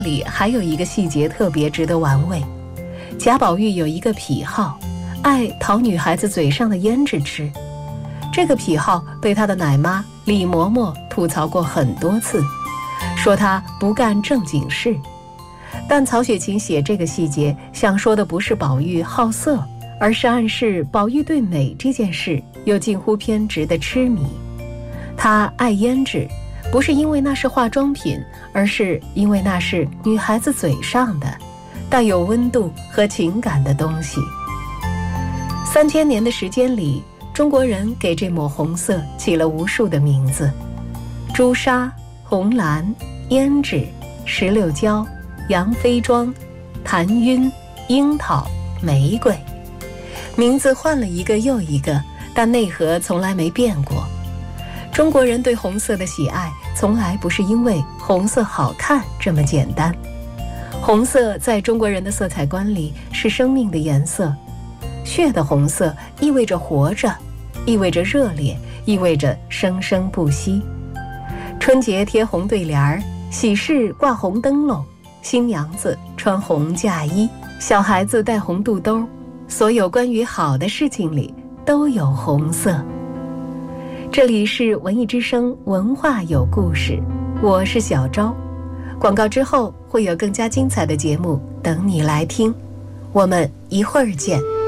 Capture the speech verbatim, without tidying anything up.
里还有一个细节特别值得玩味，贾宝玉有一个癖好，爱讨女孩子嘴上的胭脂吃。这个癖好被他的奶妈李嬷嬷吐槽过很多次，说他不干正经事。但曹雪芹写这个细节，想说的不是宝玉好色，而是暗示宝玉对美这件事有近乎偏执的痴迷。他爱胭脂，不是因为那是化妆品，而是因为那是女孩子嘴上的带有温度和情感的东西。三千年的时间里，中国人给这抹红色起了无数的名字：朱砂、红蓝、胭脂、石榴胶、杨妃妆、檀晕、樱桃、玫瑰。名字换了一个又一个，但内核从来没变过。中国人对红色的喜爱从来不是因为红色好看这么简单。红色在中国人的色彩观里是生命的颜色，血的红色意味着活着，意味着热烈，意味着生生不息。春节贴红对联儿，喜事挂红灯笼，新娘子穿红嫁衣，小孩子戴红肚兜，所有关于好的事情里都有红色。这里是文艺之声，文化有故事，我是小昭。广告之后会有更加精彩的节目等你来听，我们一会儿见。